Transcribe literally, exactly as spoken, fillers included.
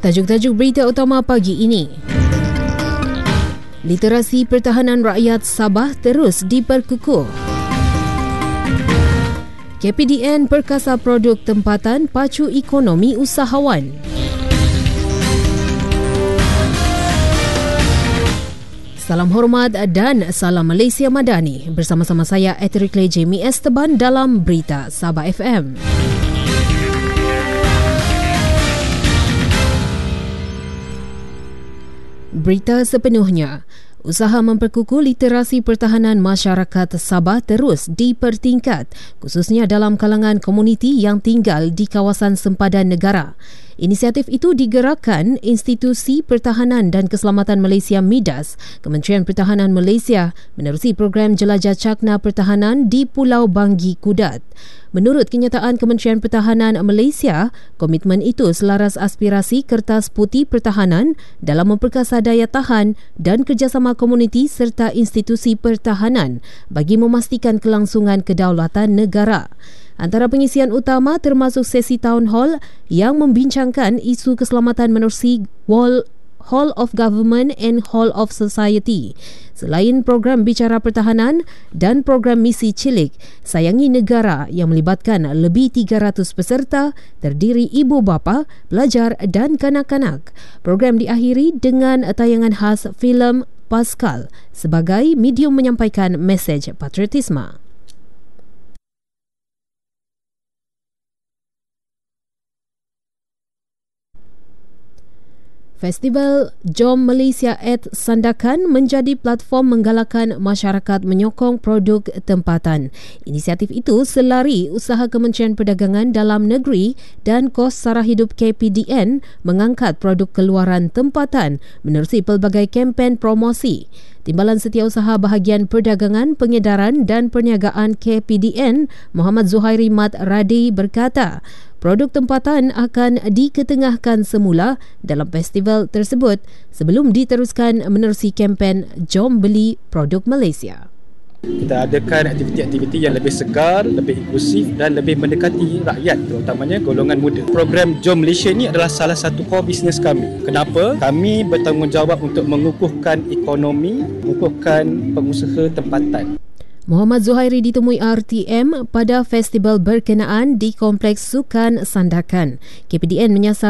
Tajuk-tajuk berita utama pagi ini. Literasi pertahanan rakyat Sabah terus diperkukuh. K P D N perkasa produk tempatan pacu ekonomi usahawan. Salam hormat dan salam Malaysia Madani. Bersama-sama saya Eterikle Jamie Esteban dalam Berita Sabah F M. Berita sepenuhnya. Usaha memperkukuh literasi pertahanan masyarakat Sabah terus dipertingkat, khususnya dalam kalangan komuniti yang tinggal di kawasan sempadan negara. Inisiatif itu digerakkan Institusi Pertahanan dan Keselamatan Malaysia MIDAS, Kementerian Pertahanan Malaysia menerusi program Jelajah Cakna Pertahanan di Pulau Banggi Kudat. Menurut kenyataan Kementerian Pertahanan Malaysia, komitmen itu selaras aspirasi Kertas Putih Pertahanan dalam memperkasa daya tahan dan kerjasama komuniti serta institusi pertahanan bagi memastikan kelangsungan kedaulatan negara. Antara pengisian utama termasuk sesi town hall yang membincangkan isu keselamatan menerusi Wall Hall of Government and Hall of Society. Selain program Bicara Pertahanan dan program Misi Cilik Sayangi Negara yang melibatkan lebih tiga ratus peserta terdiri ibu bapa, pelajar dan kanak-kanak. Program diakhiri dengan tayangan khas filem Pascal sebagai medium menyampaikan mesej patriotisme. Festival Jom Malaysia at Sandakan menjadi platform menggalakkan masyarakat menyokong produk tempatan. Inisiatif itu selari usaha Kementerian Perdagangan Dalam Negeri dan Kos Sara Hidup K P D N mengangkat produk keluaran tempatan menerusi pelbagai kempen promosi. Timbalan Setiausaha Bahagian Perdagangan, Pengedaran dan Perniagaan K P D N, Muhammad Zuhairi Mat Radi berkata, produk tempatan akan diketengahkan semula dalam festival tersebut sebelum diteruskan menerusi kempen Jom Beli Produk Malaysia. Kita adakan aktiviti-aktiviti yang lebih segar, lebih inklusif dan lebih mendekati rakyat, terutamanya golongan muda. Program Jom Malaysia ini adalah salah satu core business kami. Kenapa? Kami bertanggungjawab untuk mengukuhkan ekonomi, mengukuhkan pengusaha tempatan. Muhammad Zuhairi ditemui R T M pada festival berkenaan di Kompleks Sukan Sandakan. K P D N menyasar